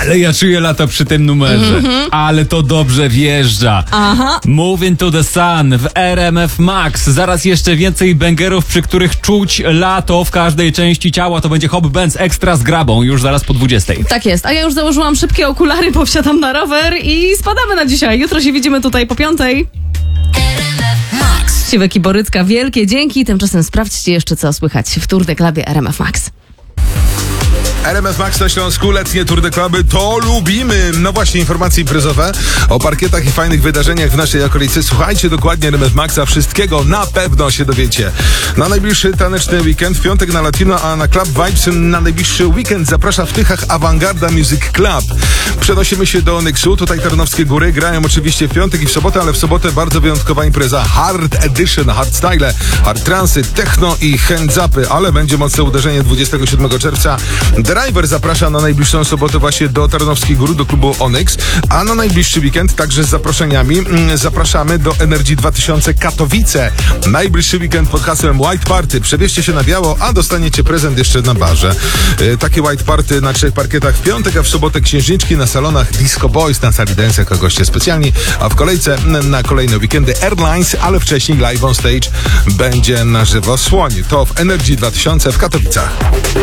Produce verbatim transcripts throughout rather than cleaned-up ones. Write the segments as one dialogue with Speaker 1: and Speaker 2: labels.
Speaker 1: Ale ja czuję lato przy tym numerze. Mm-hmm. Ale to dobrze wjeżdża.
Speaker 2: Aha.
Speaker 1: Move into the Sun w R M F Max. Zaraz jeszcze więcej bangerów, przy których czuć lato w każdej części ciała. To będzie Hop Bands Extra z grabą już zaraz po dwudziestej.
Speaker 2: Tak jest, a ja już założyłam szybkie okulary, bo wsiadam na rower i spadamy na dzisiaj. Jutro się widzimy tutaj po piątej. Siwek i Borycka, wielkie dzięki. Tymczasem sprawdźcie jeszcze, co słychać w Tour de Clubie R M F Max.
Speaker 3: R M F Max na Śląsku, letnie Tour de Cluby, to lubimy. No właśnie, informacje imprezowe o parkietach i fajnych wydarzeniach w naszej okolicy. Słuchajcie dokładnie R M F Maxa, wszystkiego na pewno się dowiecie. Na najbliższy taneczny weekend, w piątek na Latino, a na Club Vibes na najbliższy weekend zaprasza w Tychach Awangarda Music Club. Przenosimy się do Onyxu, tutaj Tarnowskie Góry, grają oczywiście w piątek i w sobotę, ale w sobotę bardzo wyjątkowa impreza Hard Edition, Hard Style, Hard Transy, Techno i Hands Upy, ale będzie mocne uderzenie dwudziestego siódmego czerwca. Driver zaprasza na najbliższą sobotę właśnie do Tarnowskich Gór, do klubu Onyx, a na najbliższy weekend także z zaproszeniami mm, zapraszamy do Energy dwa tysiące Katowice. Najbliższy weekend pod hasłem White Party. Przebierzcie się na biało, a dostaniecie prezent jeszcze na barze. Yy, takie White Party na trzech parkietach w piątek, a w sobotę księżniczki na salonach Disco Boys, na sali dance jako goście specjalni, a w kolejce na kolejne weekendy Airlines, ale wcześniej live on stage będzie na żywo Słoń. To w Energy dwa tysiące w Katowicach.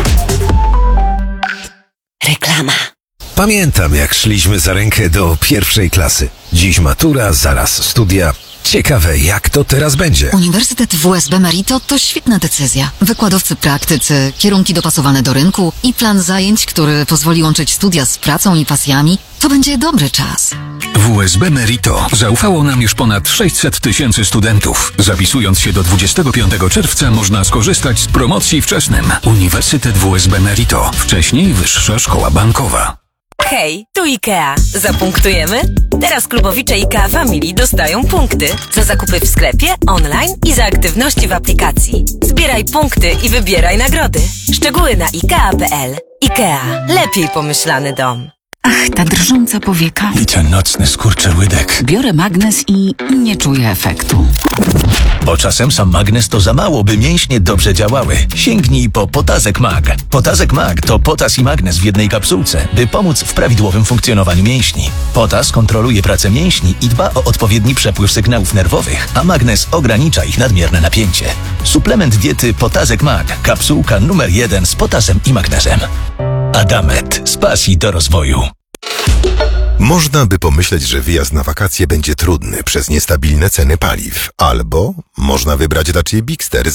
Speaker 4: Reklama.
Speaker 5: Pamiętam, jak szliśmy za rękę do pierwszej klasy. Dziś matura, zaraz studia. Ciekawe, jak to teraz będzie.
Speaker 4: Uniwersytet W S B Merito to świetna decyzja. Wykładowcy praktycy, kierunki dopasowane do rynku i plan zajęć, który pozwoli łączyć studia z pracą i pasjami. To będzie dobry czas.
Speaker 6: W S B Merito zaufało nam już ponad sześćset tysięcy studentów. Zapisując się do dwudziestego piątego czerwca można skorzystać z promocji wczesnym. Uniwersytet W S B Merito. Wcześniej Wyższa Szkoła Bankowa.
Speaker 7: Hej, tu IKEA. Zapunktujemy? Teraz klubowicze IKEA Family dostają punkty za zakupy w sklepie, online i za aktywności w aplikacji. Zbieraj punkty i wybieraj nagrody. Szczegóły na ikea kropka p l. IKEA. Lepiej pomyślany dom.
Speaker 8: Ach, ta drżąca powieka.
Speaker 9: I ten nocny skurczy łydek.
Speaker 8: Biorę magnes i nie czuję efektu.
Speaker 9: Bo czasem sam magnes to za mało, by mięśnie dobrze działały. Sięgnij po Potazek Mag. Potazek Mag to potas i magnes w jednej kapsułce, by pomóc w prawidłowym funkcjonowaniu mięśni. Potas kontroluje pracę mięśni i dba o odpowiedni przepływ sygnałów nerwowych, a magnes ogranicza ich nadmierne napięcie. Suplement diety Potazek Mag. Kapsułka numer jeden z potasem i magnezem. Adamet. Z pasji do rozwoju.
Speaker 10: Można by pomyśleć, że wyjazd na wakacje będzie trudny przez niestabilne ceny paliw. Albo można wybrać raczej Bigster